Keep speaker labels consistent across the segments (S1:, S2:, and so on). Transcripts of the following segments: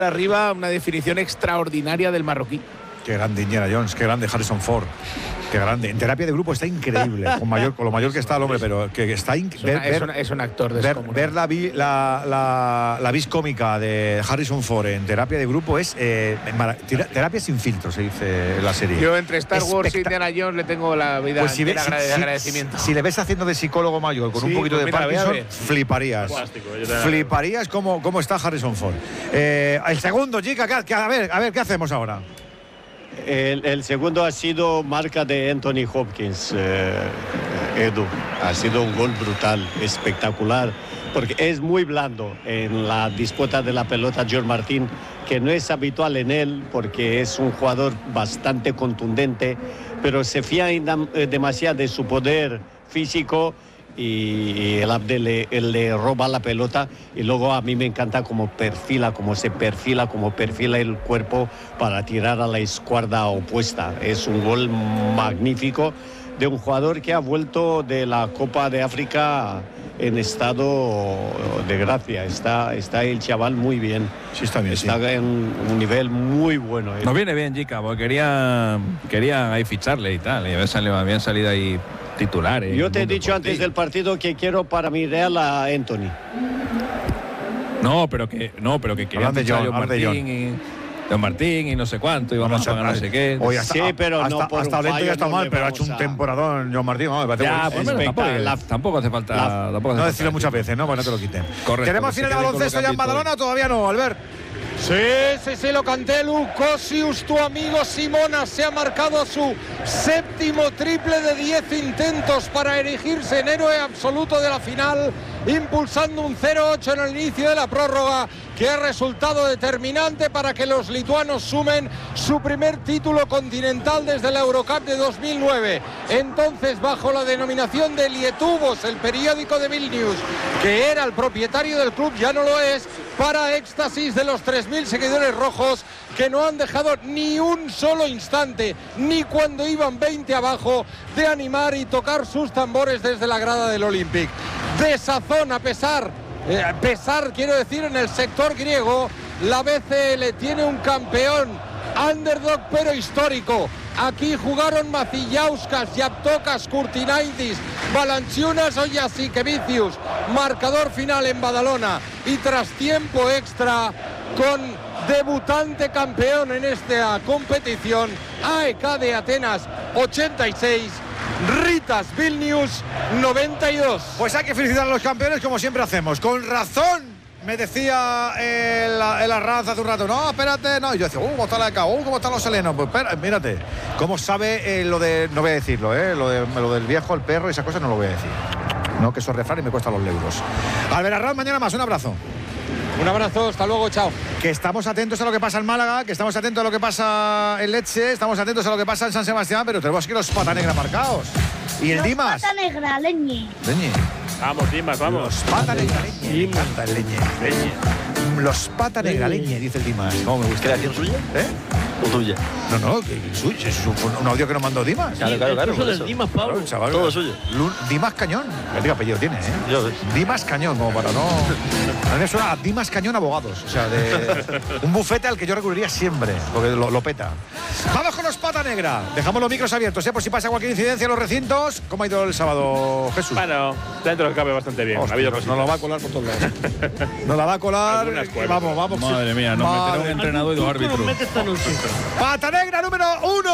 S1: arriba, una definición extraordinaria del marroquí.
S2: Qué grande Indiana Jones, qué grande Harrison Ford. Qué grande. En terapia de grupo está increíble. Con lo mayor que está el hombre, pero que está
S1: increíble. Es un actor descomunal.
S2: Ver la vis cómica de Harrison Ford en terapia de grupo es terapia sin filtro, se dice en la serie.
S1: Yo entre Star Wars y Indiana Jones le tengo la vida entera de agradecimiento.
S2: Si le ves haciendo de psicólogo mayor con un poquito de Parkinson, fliparías. Fliparías cómo está Harrison Ford. El segundo, chica, a ver, ¿qué hacemos ahora?
S3: El segundo ha sido marca de Anthony Hopkins, Edu. Ha sido un gol brutal, espectacular, porque es muy blando en la disputa de la pelota George Martin, que no es habitual en él, porque es un jugador bastante contundente, pero se fía demasiado de su poder físico y el Abdel le roba la pelota, y luego a mí me encanta cómo se perfila el cuerpo para tirar a la escuadra opuesta. Es un gol magnífico de un jugador que ha vuelto de la Copa de África en estado de gracia. Está el chaval muy bien.
S2: Sí, está bien.
S3: Está en un nivel muy bueno.
S4: Nos viene bien, Jica, porque quería ahí ficharle y tal, y habían salido ahí titulares.
S3: Yo te he dicho antes del partido que quiero para mi Real a Anthony.
S4: No, pero que querían fichar a John Martín y no sé cuánto, y vamos a ganar no sé qué.
S2: Oye,
S3: pero
S2: hasta Lento ya está mal, pero ha hecho un temporadón John Martín.
S4: Tampoco hace falta.
S2: No decirlo muchas veces, ¿no? Pues no te lo quiten.
S4: Correcto.
S2: ¿Tenemos final de baloncesto ya en Badalona o todavía no, Albert?
S5: Sí, lo canté, Lucosius, tu amigo Simona se ha marcado su séptimo triple de 10 intentos para erigirse en héroe absoluto de la final, impulsando un 0-8 en el inicio de la prórroga, que ha resultado determinante para que los lituanos sumen su primer título continental desde la Eurocup de 2009. Entonces, bajo la denominación de Lietuvos, el periódico de Vilnius, que era el propietario del club, ya no lo es, para éxtasis de los 3.000 seguidores rojos, que no han dejado ni un solo instante, ni cuando iban 20 abajo, de animar y tocar sus tambores desde la grada del Olympic. Desazón, a pesar, quiero decir, en el sector griego, la BCL tiene un campeón underdog pero histórico. Aquí jugaron Macillauskas, Yaptokas, Kurtinaitis, Valanciunas o Jasikevicius. Marcador final en Badalona, y tras tiempo extra, con debutante campeón en esta competición, AEK de Atenas 86, Ritas Vilnius 92.
S2: Pues hay que felicitar a los campeones, como siempre hacemos. Con razón me decía el Arranz hace un rato, no, espérate, no. Y yo decía, ¿cómo está la ECA? ¿Cómo están los helenos? Pues espera, mírate, cómo sabe lo de, no voy a decirlo, lo del viejo, el perro y esas cosas no lo voy a decir. No, que eso es refrán y me cuesta los euros. Albert Arranz, mañana más, un abrazo.
S5: Un abrazo, hasta luego, chao.
S2: Que estamos atentos a lo que pasa en Málaga, que estamos atentos a lo que pasa en Lecce, estamos atentos a lo que pasa en San Sebastián, pero tenemos aquí los Pata Negra marcados. Y el Dimas.
S6: Pata Negra, Leñe.
S7: Vamos, Dimas, vamos.
S2: Los Pata Negra, Leñe. Me encanta el Leñe. Los Pata Negra, Leñe, dice el Dimas. ¿Cómo me gusta?
S8: ¿Creación suya?
S2: ¿O
S8: tuya?
S2: No, suyo. Es un audio que nos mandó Dimas.
S8: Claro.
S7: Eso del Dimas, Pablo.
S2: Claro, chaval,
S8: todo suyo.
S2: Dimas Cañón. ¿Qué apellido tiene,
S8: Yo ves.
S2: Dimas Cañón, como para no. A mí me suena a Dimas Cañón Abogados. O sea, de un bufete al que yo recurriría siempre, porque lo peta. Vamos con los Pata Negra. Dejamos los micros abiertos, por si pasa cualquier incidencia en los recintos. ¿Cómo ha ido el sábado, Jesús?
S7: Bueno, dentro del cabe bastante bien.
S2: Hostia,
S7: ha habido
S2: no lo va a colar por todos lados. No la va a colar. Vamos.
S4: Madre mía, nos meterá un entrenador y dos árbitros.
S2: Pata Negra número 1.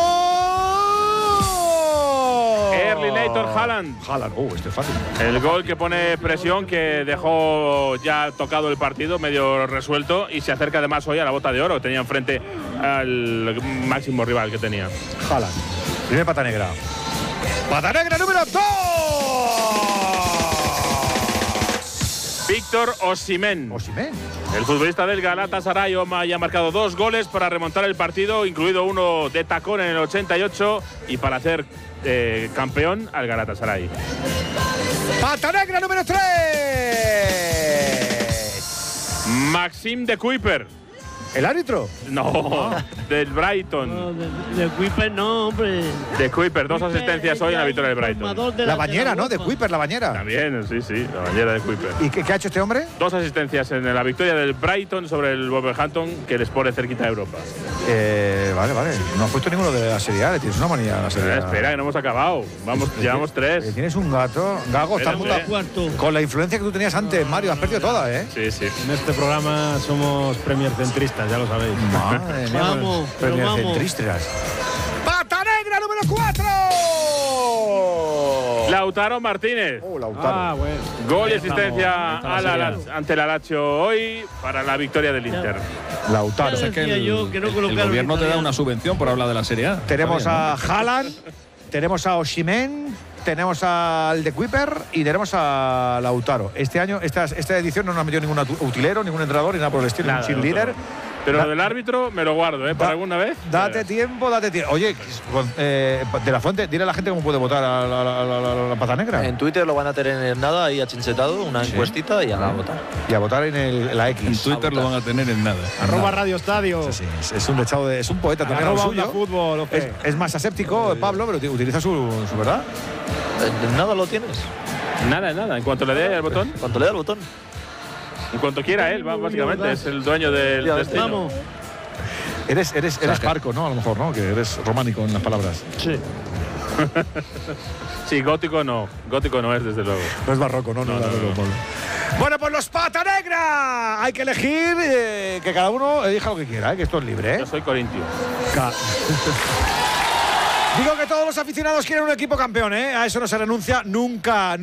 S7: Erling Haaland.
S2: Este es fácil.
S7: El gol que pone presión, que dejó ya tocado el partido, medio resuelto, y se acerca además hoy a la bota de oro. Tenía enfrente al máximo rival que tenía.
S2: Haaland. Primer Pata Negra. Pata Negra número 2.
S7: Víctor Osimhen. El futbolista del Galatasaray ha marcado 2 goles para remontar el partido, incluido uno de tacón en el 88 y para hacer campeón al Galatasaray.
S2: Pata Negra número 3.
S7: Maxime de Kuiper.
S2: ¿El árbitro?
S7: No, del Brighton.
S6: No, de Kuiper no, hombre.
S7: De Kuiper, 2 asistencias hoy en la victoria del Brighton.
S2: La bañera, ¿no? De Kuiper, la bañera.
S7: También, sí, la bañera de Kuiper.
S2: ¿Y qué ha hecho este hombre?
S7: 2 asistencias en la victoria del Brighton sobre el Wolverhampton, que les pone cerquita de Europa.
S2: Vale. No has puesto ninguno de la Serie A, le tienes una manía a la Serie A.
S7: Espera, que no hemos acabado. Llevamos 3.
S2: Tienes un gato. Gago, estás con la influencia que tú tenías antes, Mario, has perdido toda, ¿eh?
S7: Sí.
S8: En este programa somos Premier centristas, ya lo sabéis.
S2: Madre mía,
S6: Vamos,
S2: Premier centristas. ¡Pata negra número 4!
S7: Lautaro Martínez.
S2: Lautaro.
S8: Bueno.
S7: Gol y asistencia ante el Lazio hoy para la victoria del Inter.
S2: Lautaro.
S6: Ya decía yo que no
S4: el
S6: colocaron
S4: gobierno te da
S6: italiano.
S4: una subvención por hablar de la Serie A.
S2: Tenemos
S4: Está
S2: a Haaland, tenemos a Osimhen, tenemos al de Kuiper y tenemos a Lautaro. Este año, esta edición no nos ha metido ningún utilero, ningún entrenador ni nada por el estilo,
S7: Nada,
S2: un cheerleader.
S7: Pero lo del árbitro me lo guardo, ¿para alguna vez?
S2: Date tiempo. Oye, de la Fuente, dile a la gente cómo puede votar a la Pata Negra.
S9: En Twitter lo van a tener en nada ahí achinchetado, una encuestita y a votar.
S2: Y a votar en la X.
S4: En Twitter lo van a tener en nada.
S8: @Radio Estadio.
S2: Sí, es un dechado es un poeta también. Lo suyo.
S8: Fútbol,
S2: es más aséptico, Pablo, pero utiliza su verdad.
S9: En nada lo tienes.
S7: Nada. En cuanto le dé al botón.
S9: Cuando le da el botón.
S7: En cuanto quiera él, básicamente. Es el dueño del destino.
S6: Vamos.
S2: Eres parco, ¿no? A lo mejor, ¿no? Que eres románico en las palabras.
S6: Sí.
S7: Sí, gótico no es, desde luego.
S2: No es barroco, no. Bueno, pues los Pata Negra. Hay que elegir, que cada uno elija lo que quiera, que esto es libre, ¿eh?
S7: Yo soy corintio.
S2: Digo que todos los aficionados quieren un equipo campeón, ¿eh? A eso no se renuncia nunca.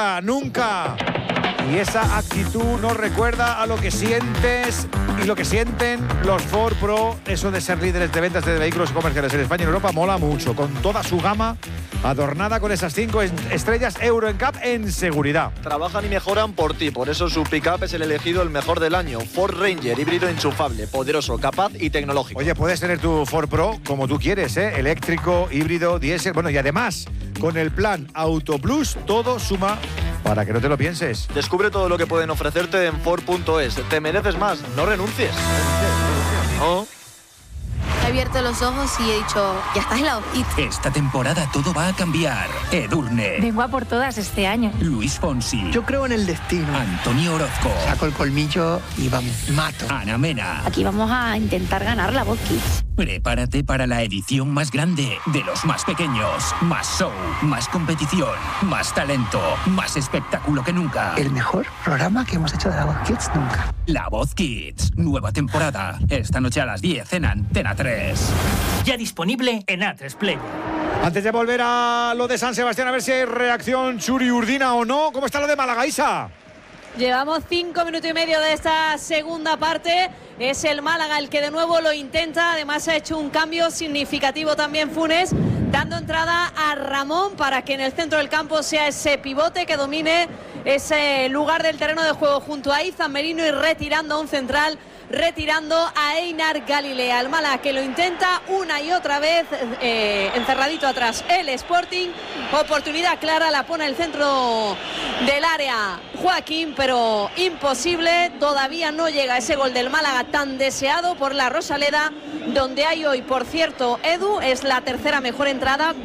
S2: Y esa actitud nos recuerda a lo que sientes y lo que sienten los Ford Pro. Eso de ser líderes de ventas de vehículos comerciales en España y Europa mola mucho. Con toda su gama adornada con esas 5 estrellas Euro NCAP en seguridad.
S9: Trabajan y mejoran por ti, por eso su pick-up es el elegido el mejor del año. Ford Ranger, híbrido enchufable, poderoso, capaz y tecnológico.
S2: Oye, puedes tener tu Ford Pro como tú quieres, ¿eh? Eléctrico, híbrido, diésel. Bueno, y además, con el plan Auto Plus, todo suma para que no te lo pienses.
S9: Descubre todo lo que pueden ofrecerte en Ford.es. Te mereces más, no renuncies. No.
S10: He abierto los ojos y he dicho, ya estás en la hojita.
S11: Esta temporada todo va a cambiar. Edurne.
S10: Vengo a por todas este año.
S11: Luis Fonsi.
S12: Yo creo en el destino.
S11: Antonio Orozco.
S12: Saco el colmillo y vamos, mato.
S11: Ana Mena.
S10: Aquí vamos a intentar ganar la Voz Kids.
S11: Prepárate para la edición más grande de los más pequeños. Más show, más competición, más talento, más espectáculo que nunca.
S12: El mejor programa que hemos hecho de la Voz Kids nunca.
S11: La Voz Kids, nueva temporada. Esta noche a las 10 en Antena 3.
S13: Ya disponible en A3 Player.
S2: Antes de volver a lo de San Sebastián, a ver si hay reacción Churi Urdina o no. ¿Cómo está lo de Málaga, Isa?
S14: Llevamos 5 minutos y medio de esta segunda parte. Es el Málaga el que de nuevo lo intenta. Además ha hecho un cambio significativo también Funes, dando entrada a Ramón para que en el centro del campo sea ese pivote que domine ese lugar del terreno de juego junto a Izan Merino y retirando a un central, retirando a Einar Galilea. El Málaga que lo intenta una y otra vez, encerradito atrás el Sporting. Oportunidad clara, la pone el centro del área Joaquín, pero imposible. Todavía no llega ese gol del Málaga tan deseado por la Rosaleda, donde hay hoy, por cierto, Edu, es la tercera mejor entrada,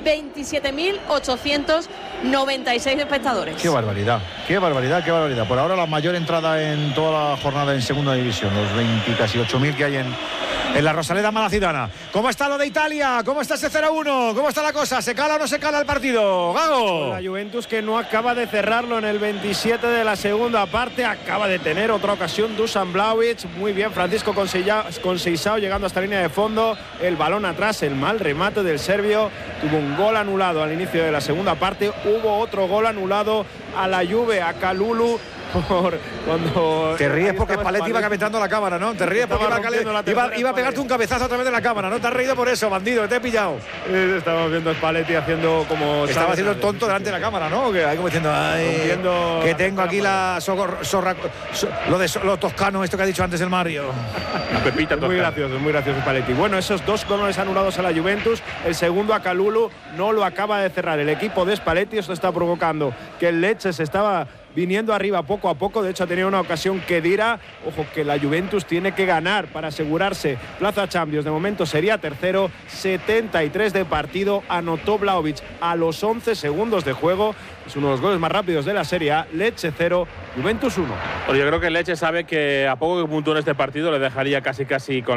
S14: 27.896 espectadores.
S2: Qué barbaridad. Por ahora la mayor entrada en toda la jornada en segunda división, los 28.000 que hay en la Rosaleda malacitana. ¿Cómo está lo de Italia? ¿Cómo está ese 0-1? ¿Cómo está la cosa? ¿Se cala o no se cala el partido? ¡Gago!
S8: La Juventus que no acaba de cerrarlo en el 27 de la segunda parte. Acaba de tener otra ocasión Dusan Vlahovic. Muy bien, Francisco Conceição llegando hasta la línea de fondo. El balón atrás, el mal remate del serbio. Tuvo un gol anulado al inicio de la segunda parte. Hubo otro gol anulado a la Juve, a Kalulu. Cuando
S2: te ríes porque Spalletti iba calentando la cámara, ¿no? Te ríes porque iba a pegarte un cabezazo a través de la cámara, ¿no? Te has reído por eso, bandido, que te he pillado.
S8: Estamos viendo a Spalletti haciendo como...
S2: Estaba haciendo el tonto delante de la cámara, ¿no? Que hay como diciendo, que tengo aquí lo toscano, esto que ha dicho antes el Mario.
S7: La pepita toscana.
S8: Muy gracioso Spalletti. Bueno, esos 2 goles anulados a la Juventus, el segundo a Kalulu no lo acaba de cerrar el equipo de Spalletti. Esto está provocando que el Lecce se estaba viniendo arriba poco a poco. De hecho, ha tenido una ocasión que dirá. Ojo que la Juventus tiene que ganar para asegurarse plaza Champions. De momento sería tercero. 73 de partido. Anotó Vlahovic a los 11 segundos de juego. Es uno de los goles más rápidos de la Serie A. Lecce 0, Juventus 1.
S7: Pues yo creo que Lecce sabe que a poco que puntúe en este partido le dejaría casi con